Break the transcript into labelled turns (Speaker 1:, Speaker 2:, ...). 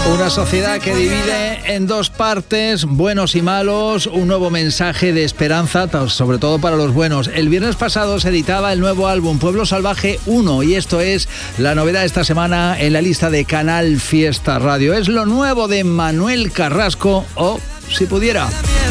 Speaker 1: Una sociedad que divide en dos partes, buenos y malos, un nuevo mensaje de esperanza, sobre todo para los buenos. El viernes pasado se editaba el nuevo álbum Pueblo Salvaje 1 y esto es la novedad esta semana en la lista de Canal Fiesta Radio. Es lo nuevo de Manuel Carrasco o Si Pudiera.